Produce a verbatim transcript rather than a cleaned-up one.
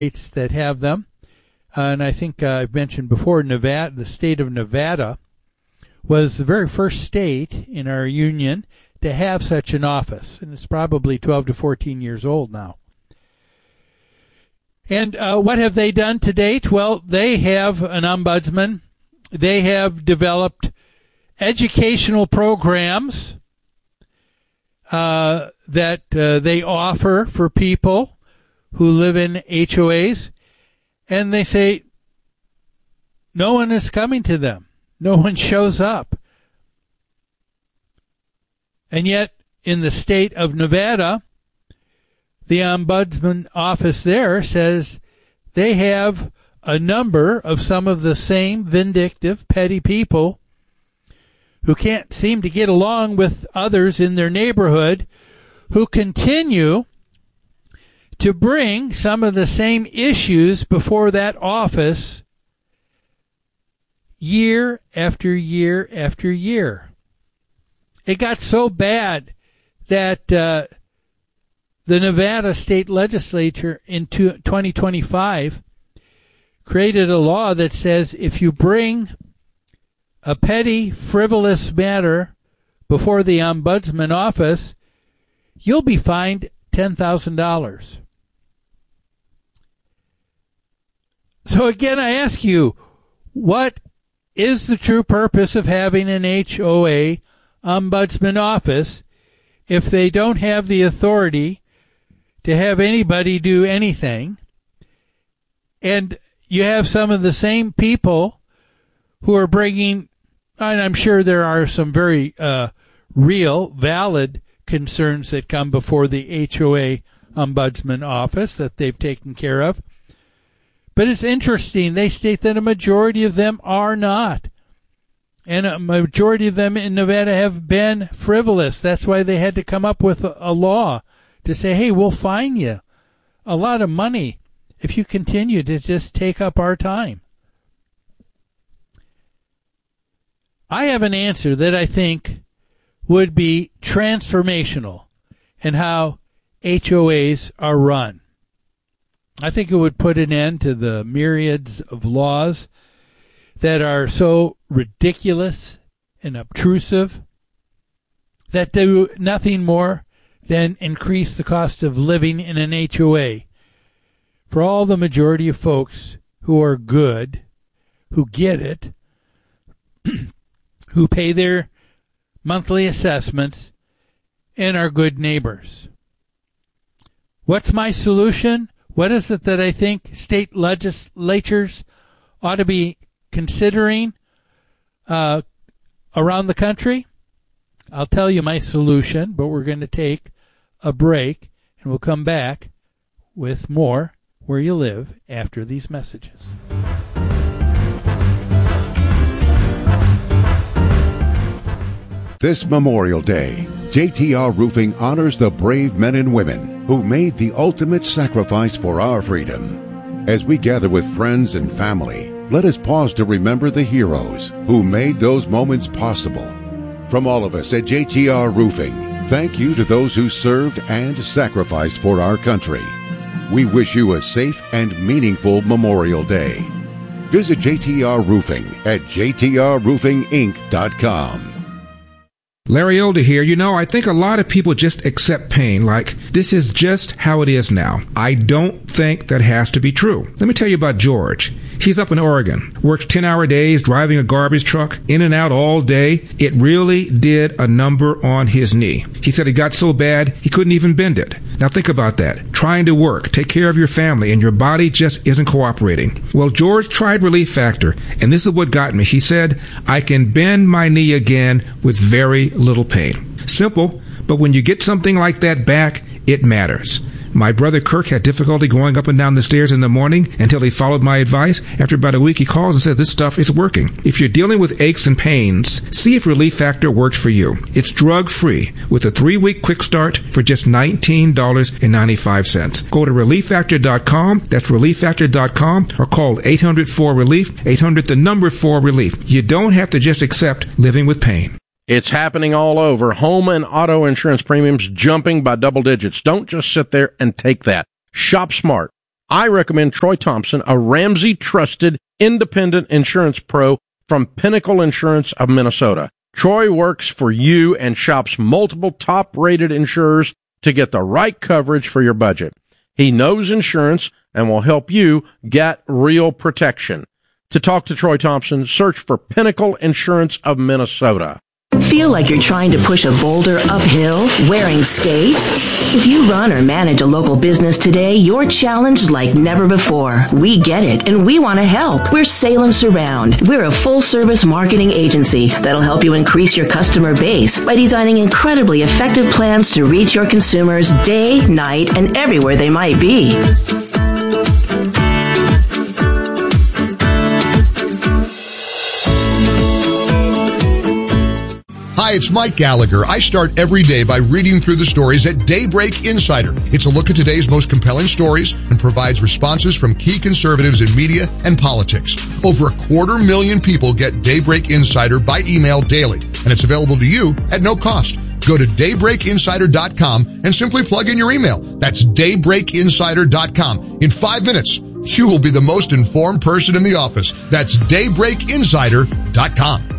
states that have them. Uh, and I think uh, I've mentioned before, Nevada, the state of Nevada was the very first state in our union to have such an office. And it's probably twelve to fourteen years old now. And uh, what have they done to date? Well, they have an ombudsman. They have developed educational programs uh, that uh, they offer for people who live in H O As. And they say no one is coming to them. No one shows up. And yet, in the state of Nevada, the ombudsman office there says they have a number of some of the same vindictive, petty people who can't seem to get along with others in their neighborhood, who continue to bring some of the same issues before that office year after year after year. It got so bad that uh, the Nevada state legislature in twenty twenty-five created a law that says if you bring a petty, frivolous matter before the ombudsman office, you'll be fined ten thousand dollars. So again, I ask you, what is the true purpose of having an H O A ombudsman office if they don't have the authority to have anybody do anything? And you have some of the same people who are bringing, and I'm sure there are some very uh, real, valid concerns that come before the H O A ombudsman office that they've taken care of. But it's interesting. They state that a majority of them are not. And a majority of them in Nevada have been frivolous. That's why they had to come up with a, a law to say, hey, we'll fine you a lot of money if you continue to just take up our time. I have an answer that I think would be transformational in how H O As are run. I think it would put an end to the myriads of laws that are so ridiculous and obtrusive that do nothing more than increase the cost of living in an H O A for all the majority of folks who are good, who get it, who pay their monthly assessments, and are good neighbors. What's my solution? What is it that I think state legislatures ought to be considering uh, around the country? I'll tell you my solution, but we're going to take a break, and we'll come back with more Where You Live after these messages. This Memorial Day, J T R Roofing honors the brave men and women who made the ultimate sacrifice for our freedom. As we gather with friends and family, let us pause to remember the heroes who made those moments possible. From all of us at J T R Roofing, thank you to those who served and sacrificed for our country. We wish you a safe and meaningful Memorial Day. Visit J T R Roofing at j t r roofing inc dot com. Larry Older here. You know, I think a lot of people just accept pain like this is just how it is now. I don't think that has to be true. Let me tell you about George. He's up in Oregon, works ten-hour days, driving a garbage truck, in and out all day. It really did a number on his knee. He said it got so bad he couldn't even bend it. Now think about that. Trying to work, take care of your family, and your body just isn't cooperating. Well, George tried Relief Factor, and this is what got me. He said, I can bend my knee again with very little pain. Simple, but when you get something like that back, it matters. My brother Kirk had difficulty going up and down the stairs in the morning until he followed my advice. After about a week, he calls and says, this stuff is working. If you're dealing with aches and pains, see if Relief Factor works for you. It's drug-free with a three-week quick start for just nineteen dollars and ninety-five cents. Go to relief factor dot com. That's relief factor dot com, or call eight hundred four relief, eight hundred the number four relief. You don't have to just accept living with pain. It's happening all over. Home and auto insurance premiums jumping by double digits. Don't just sit there and take that. Shop smart. I recommend Troy Thompson, a Ramsey trusted independent insurance pro from Pinnacle Insurance of Minnesota. Troy works for you and shops multiple top-rated insurers to get the right coverage for your budget. He knows insurance and will help you get real protection. To talk to Troy Thompson, search for Pinnacle Insurance of Minnesota. Feel like you're trying to push a boulder uphill wearing skates? If you run or manage a local business today, you're challenged like never before. We get it, and we want to help. We're Salem Surround. We're a full-service marketing agency that'll help you increase your customer base by designing incredibly effective plans to reach your consumers day, night, and everywhere they might be. Hi, it's Mike Gallagher. I start every day by reading through the stories at Daybreak Insider. It's a look at today's most compelling stories and provides responses from key conservatives in media and politics. Over a quarter million people get Daybreak Insider by email daily, and it's available to you at no cost. Go to daybreak insider dot com and simply plug in your email. That's daybreak insider dot com. In five minutes, you will be the most informed person in the office. That's daybreak insider dot com.